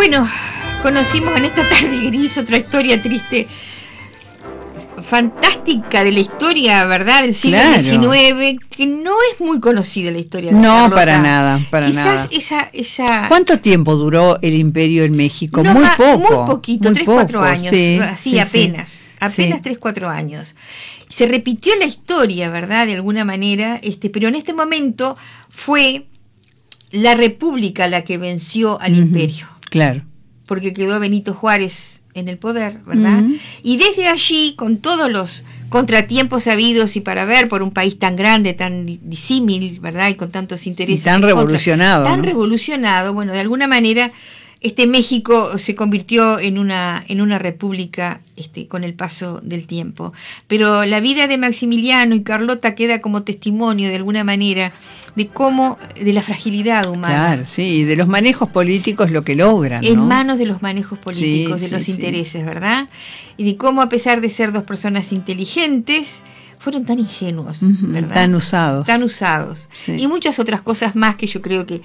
Bueno, conocimos en esta tarde gris otra historia triste, fantástica de la historia, ¿verdad? Del siglo XIX, que no es muy conocida la historia de Carlota. Para nada. Quizás esa... ¿Cuánto tiempo duró el imperio en México? No, muy poco. Muy poquito, 3-4 años, sí, apenas 3-4 años. Se repitió la historia, ¿verdad? De alguna manera, pero en este momento fue la República la que venció al imperio. Claro. Porque quedó Benito Juárez en el poder, ¿verdad? Y desde allí, con todos los contratiempos habidos y para ver por un país tan grande, tan disímil, ¿verdad? Y con tantos intereses. Y tan revolucionado. Revolucionado, bueno, de alguna manera México se convirtió en una república con el paso del tiempo. Pero la vida de Maximiliano y Carlota queda como testimonio, de alguna manera, de la fragilidad humana. Claro, sí, y de los manejos políticos lo que logran, ¿no? En manos de los manejos políticos, de los intereses, ¿verdad? Y de cómo, a pesar de ser dos personas inteligentes, fueron tan ingenuos, ¿verdad? Tan usados. Sí. Y muchas otras cosas más que yo creo que